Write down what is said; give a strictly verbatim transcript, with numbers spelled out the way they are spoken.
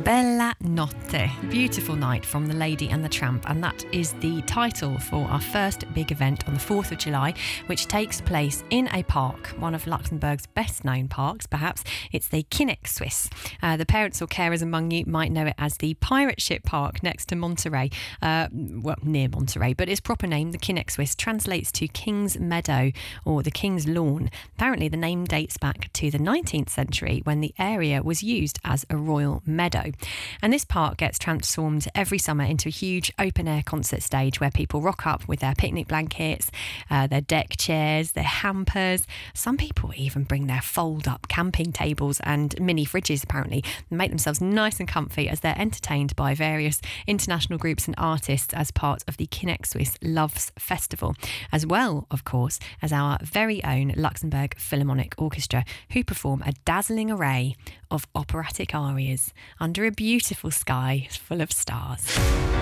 Bella Notte, Beautiful Night from The Lady and the Tramp, and that is the title for our first big event on the fourth of July, which takes place in a park, one of Luxembourg's best known parks perhaps. It's the Kinexsuisse. Uh, the parents or carers among you might know it as the Pirate Ship Park next to Monterey, uh, well, near Monterey, but its proper name, the Kinexsuisse, translates to King's Meadow or the King's Lawn. Apparently the name dates back to the nineteenth century when the area was used as a royal meadow. And this park gets transformed every summer into a huge open-air concert stage where people rock up with their picnic blankets, uh, their deck chairs, their hampers. Some people even bring their fold-up camping tables and mini fridges, apparently, and make themselves nice and comfy as they're entertained by various international groups and artists as part of the Kinexsuisse Loves Festival, as well, of course, as our very own Luxembourg Philharmonic Orchestra, who perform a dazzling array of operatic arias under a beautiful sky full of stars.